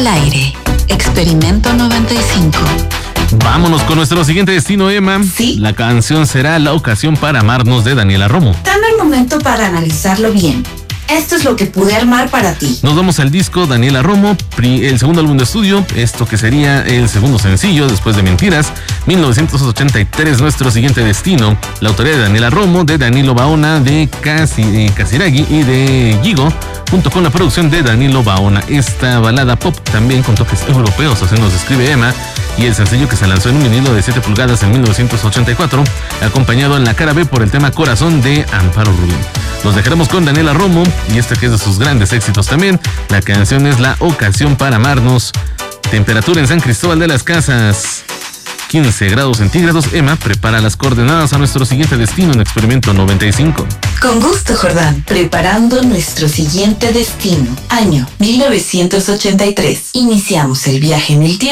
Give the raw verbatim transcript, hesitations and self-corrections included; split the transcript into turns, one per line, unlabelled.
Al aire, Experimento noventa y cinco.
Vámonos con nuestro siguiente destino, Emma.
Sí.
La canción será La ocasión para amarnos de Daniela Romo.
Dame un momento para analizarlo bien. Esto es lo que pude armar para ti.
Nos vamos al disco Daniela Romo, el segundo álbum de estudio, esto que sería el segundo sencillo después de Mentiras, mil novecientos ochenta y tres, nuestro siguiente destino. La autoría de Daniela Romo, de Danilo Baona, de Casi, Casiraghi y de Gigo, junto con la producción de Danilo Baona. Esta balada pop también con toques europeos, así nos describe Emma, y el sencillo que se lanzó en un vinilo de siete pulgadas en mil novecientos ochenta y cuatro, acompañado en la cara B por el tema Corazón de Amparo Rubín. Nos dejaremos con Daniela Romo y este que es de sus grandes éxitos también. La canción es La ocasión para amarnos. Temperatura en San Cristóbal de las Casas, quince grados centígrados. Emma prepara las coordenadas a nuestro siguiente destino en Experimento noventa y cinco.
Con gusto, Jordán. Preparando nuestro siguiente destino. Año mil novecientos ochenta y tres. Iniciamos el viaje en el tiempo